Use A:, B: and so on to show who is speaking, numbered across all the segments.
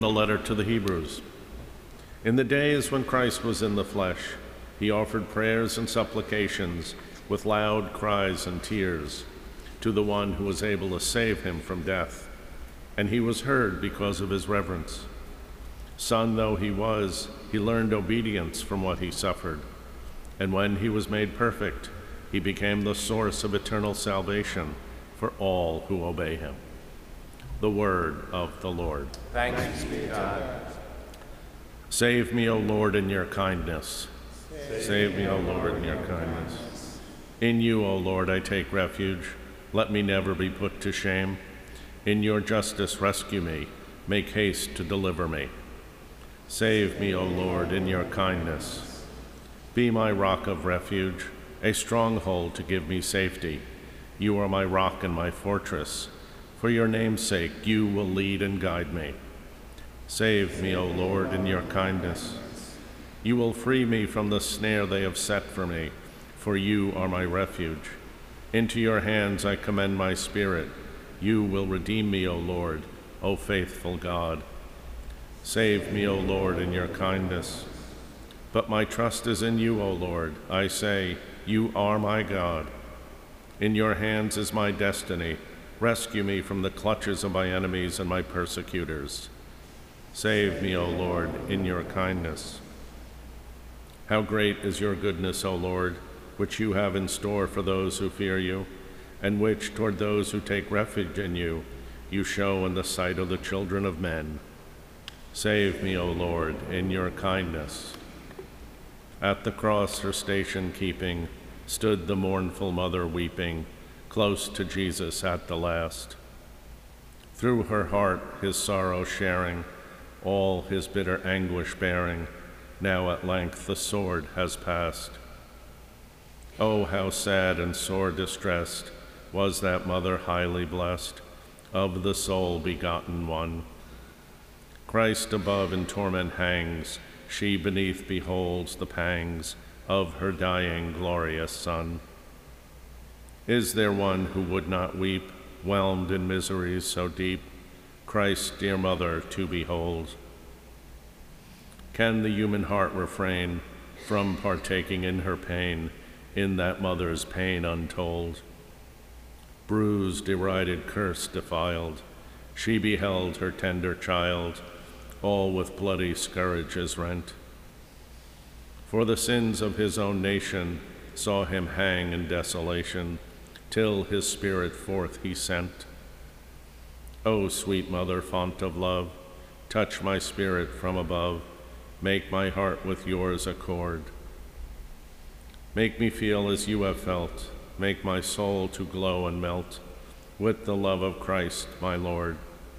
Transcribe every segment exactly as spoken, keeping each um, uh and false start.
A: The letter to the Hebrews. In the days when Christ was in the flesh, he offered prayers and supplications with loud cries and tears to the one who was able to save him from death, and he was heard because of his reverence. Son though he was, he learned obedience from what he suffered, and when he was made perfect, he became the source of eternal salvation for all who obey him. The word of the Lord.
B: Thanks be to God.
A: Save me, O Lord, in your kindness. Save, Save me, O Lord, in your kindness. In you, O Lord, I take refuge. Let me never be put to shame. In your justice, rescue me. Make haste to deliver me. Save me, O Lord, in your kindness. Be my rock of refuge, a stronghold to give me safety. You are my rock and my fortress. For your name's sake, you will lead and guide me. Save me, O Lord, in your kindness. You will free me from the snare they have set for me, for you are my refuge. Into your hands I commend my spirit. You will redeem me, O Lord, O faithful God. Save me, O Lord, in your kindness. But my trust is in you, O Lord. I say, you are my God. In your hands is my destiny. Rescue me from the clutches of my enemies and my persecutors. Save me, O Lord, in your kindness. How great is your goodness, O Lord, which you have in store for those who fear you, and which, toward those who take refuge in you, you show in the sight of the children of men. Save me, O Lord, in your kindness. At the cross, her station keeping, stood the mournful mother weeping, close to Jesus at the last. Through her heart his sorrow sharing, all his bitter anguish bearing, now at length the sword has passed. Oh, how sad and sore distressed was that mother highly blessed, of the soul begotten one. Christ above in torment hangs, she beneath beholds the pangs of her dying glorious Son. Is there one who would not weep, whelmed in miseries so deep, Christ's dear mother to behold? Can the human heart refrain from partaking in her pain, in that mother's pain untold? Bruised, derided, cursed, defiled, she beheld her tender child, all with bloody scourges rent. For the sins of his own nation saw him hang in desolation, till his spirit forth he sent. O sweet mother, font of love, touch my spirit from above, make my heart with yours accord. Make me feel as you have felt, make my soul to glow and melt with the love of Christ my Lord.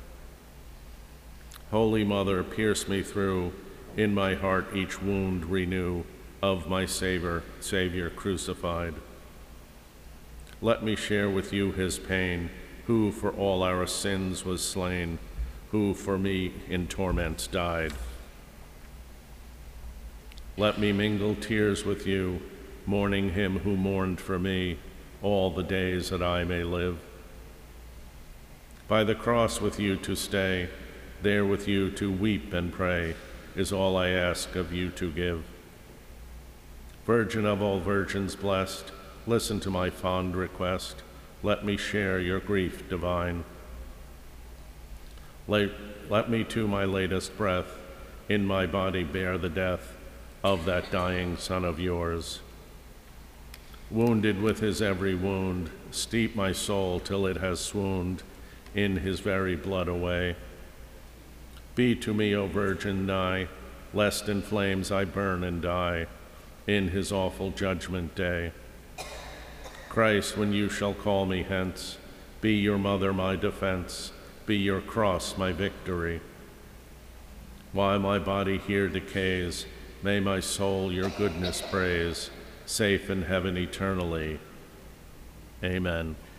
A: Holy Mother, pierce me through, in my heart each wound renew of my Savior, Savior crucified. Let me share with you his pain, who for all our sins was slain, who for me in torments died. Let me mingle tears with you, mourning him who mourned for me all the days that I may live. By the cross with you to stay, there with you to weep and pray, is all I ask of you to give. Virgin of all virgins blessed, listen to my fond request. Let me share your grief divine. Let, let me to my latest breath in my body bear the death of that dying Son of yours. Wounded with his every wound, steep my soul till it has swooned in his very blood away. Be to me, O Virgin, nigh, lest in flames I burn and die in his awful judgment day. Christ, when you shall call me hence, be your mother my defense, be your cross my victory. While my body here decays, may my soul your goodness praise, safe in heaven eternally. Amen.